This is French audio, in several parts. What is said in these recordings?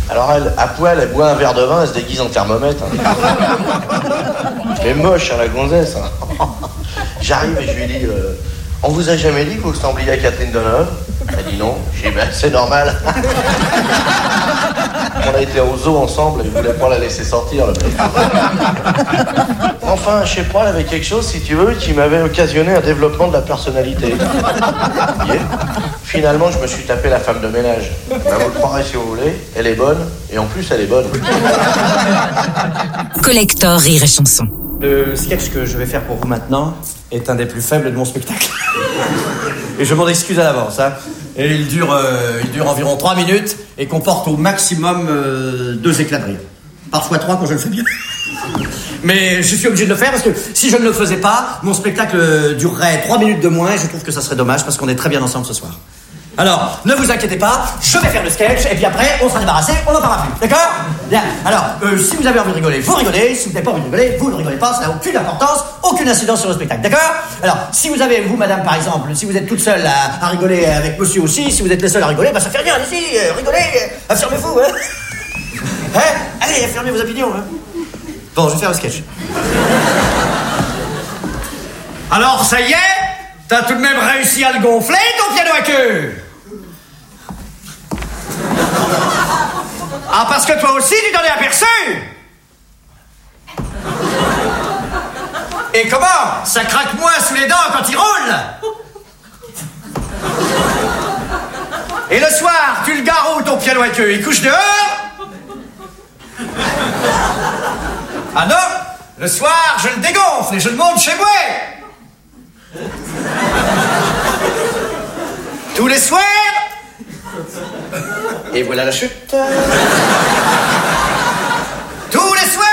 Alors elle, à poil, elle boit un verre de vin, elle se déguise en thermomètre. Elle est moche, la gonzesse. J'arrive et je lui dis, on vous a jamais dit que vous ressembliez à Catherine Deneuve? Elle dit non. J'ai dit, ben c'est normal. On a été au zoo ensemble et je voulais pas la laisser sortir. Enfin, je sais pas, elle avait quelque chose, si tu veux, qui m'avait occasionné un développement de la personnalité. Yeah. Finalement, je me suis tapé la femme de ménage. Ben, vous le croirez si vous voulez, elle est bonne, et en plus, elle est bonne. Collector Rire et Chanson. Le sketch que je vais faire pour vous maintenant est un des plus faibles de mon spectacle. Et je m'en excuse à l'avance, hein. Et il dure environ 3 minutes et comporte au maximum 2 éclats de rire. Parfois 3 quand je le fais bien. Mais je suis obligé de le faire parce que si je ne le faisais pas, mon spectacle durerait 3 minutes de moins et je trouve que ça serait dommage parce qu'on est très bien ensemble ce soir. Alors, ne vous inquiétez pas, je vais faire le sketch et puis après, on sera débarrassé, on n'en parlera plus. D'accord? Bien. Alors, si vous avez envie de rigoler, vous rigolez. Si vous n'avez pas envie de rigoler, vous ne rigolez pas. Ça n'a aucune importance, aucune incidence sur le spectacle. D'accord? Alors, si vous avez, vous, madame, par exemple, si vous êtes toute seule à rigoler avec monsieur aussi, si vous êtes les seuls à rigoler, bah ça fait rien. Allez-y, rigolez, affirmez-vous, hein? Hein? Allez, affirmez vos opinions, hein? Bon, je vais faire le sketch. Alors, ça y est? T'as tout de même réussi à le gonfler, ton piano à queue? Ah, parce que toi aussi, tu t'en es aperçu? Et comment? Ça craque moins sous les dents quand il roule? Et le soir, tu le gares où, ton piano à queue? Il couche dehors? Ah non? Le soir, je le dégonfle et je le monte chez moi. Tous les soirs. Et voilà la chute. Tous les soirs.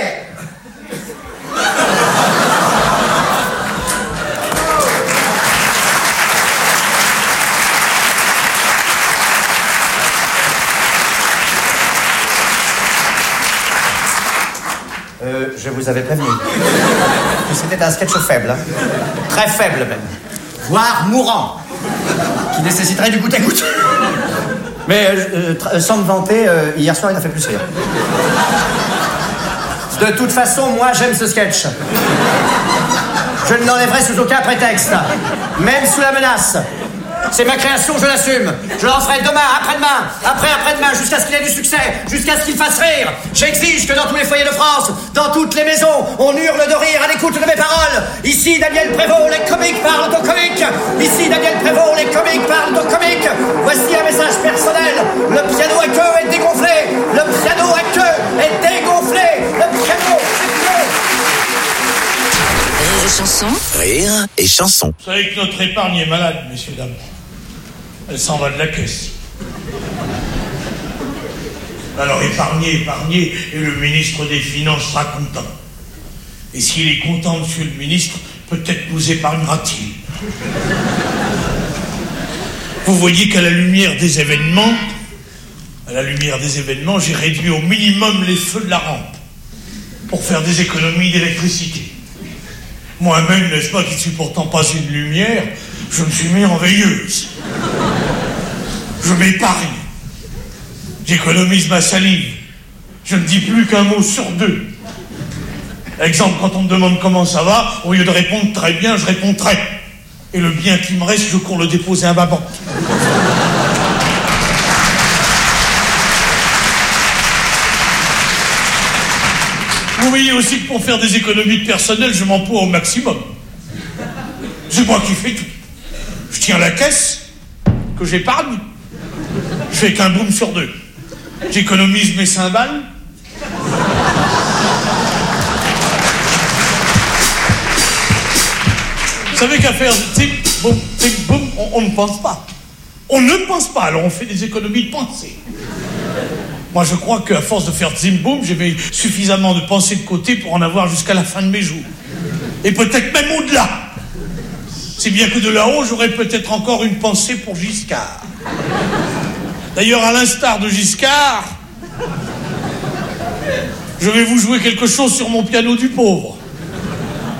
Je vous avais prévenu que c'était un sketch faible, hein. Très faible même, voire mourant, qui nécessiterait du goutte à goutte. Mais sans me vanter, hier soir il a fait plus rire. De toute façon, moi j'aime ce sketch. Je ne l'enlèverai sous aucun prétexte, même sous la menace. C'est ma création, je l'assume. Je l'en ferai demain, après-demain, après-demain, jusqu'à ce qu'il ait du succès, jusqu'à ce qu'il fasse rire. J'exige que dans tous les foyers de France, dans toutes les maisons, on hurle de rire à l'écoute de mes paroles. Ici, Daniel Prévost, les comiques parlent aux comiques. Ici, Daniel Prévost, les comiques parlent aux comiques. Voici un message personnel. Le piano à queue est dégonflé. Le piano à queue est dégonflé. Le piano à queue. Rire et Chanson. Rire et Chanson. Vous savez que notre épargne est malade, messieurs, dames. Elle s'en va de la caisse. Alors épargnez, et le ministre des Finances sera content. Et s'il est content, monsieur le ministre, peut-être nous épargnera-t-il. Vous voyez qu'à la lumière des événements, j'ai réduit au minimum les feux de la rampe pour faire des économies d'électricité. Moi-même, n'est-ce pas, qui ne suis pourtant pas une lumière, je me suis mis en veilleuse. Je m'épargne. J'économise ma salive. Je ne dis plus qu'un mot sur 2. Exemple, quand on me demande comment ça va, au lieu de répondre très bien, je réponds très. Et le bien qui me reste, je cours le déposer à ma banque. Vous voyez aussi que pour faire des économies de personnel, je m'emploie au maximum. C'est moi qui fais tout. Je tiens la caisse, que j'épargne. Je fais qu'un boom sur 2. J'économise mes cymbales. Vous savez qu'à faire tic, boum, on ne pense pas. On ne pense pas, alors on fait des économies de pensée. Moi, je crois qu'à force de faire zim boum, j'avais suffisamment de pensée de côté pour en avoir jusqu'à la fin de mes jours. Et peut-être même au-delà. Si bien que de là-haut, j'aurais peut-être encore une pensée pour Giscard. D'ailleurs, à l'instar de Giscard, je vais vous jouer quelque chose sur mon piano du pauvre.